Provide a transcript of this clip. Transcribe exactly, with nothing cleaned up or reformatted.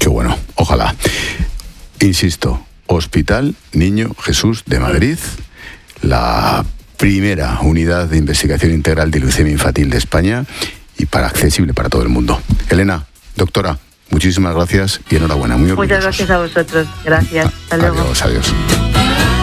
bueno, ojalá. Insisto, Hospital Niño Jesús de Madrid, la primera unidad de investigación integral de leucemia infantil de España y para accesible para todo el mundo. Elena, doctora, muchísimas gracias y enhorabuena. Muy orgullosos. Muchas gracias a vosotros. Gracias. Hasta luego. Adiós, adiós.